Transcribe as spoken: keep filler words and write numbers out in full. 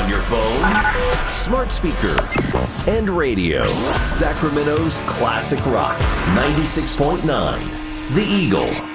on your phone, smart speaker, and radio. Sacramento's classic rock, ninety-six point nine, The Eagle.